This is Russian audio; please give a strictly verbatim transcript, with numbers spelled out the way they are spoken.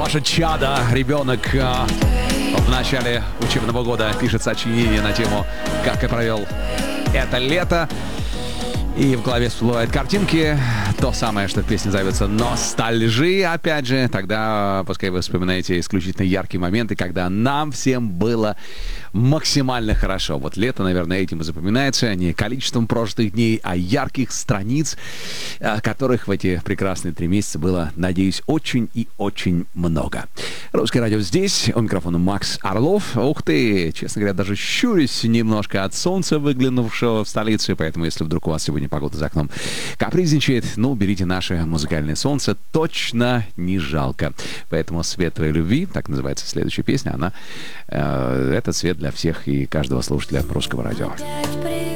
ваше чадо, ребенок а, в начале учебного года пишет сочинение на тему «Как я провел это лето». И в голове всплывают картинки. То самое, что в песне зовется «Ностальжи». Опять же, тогда пускай вы вспоминаете исключительно яркие моменты, когда нам всем было максимально хорошо. Вот лето, наверное, этим и запоминается. Не количеством прожитых дней, а ярких страниц, которых в эти прекрасные три месяца было, надеюсь, очень и очень много. Русское радио здесь. У микрофона Макс Орлов. Ух ты! Честно говоря, даже щурюсь немножко от солнца, выглянувшего в столицу. Поэтому, если вдруг у вас сегодня погода за окном капризничает, ну, берите наше музыкальное солнце, точно не жалко. Поэтому «Свет твоей любви», так называется следующая песня, она, э, это свет для всех и каждого слушателя русского радио.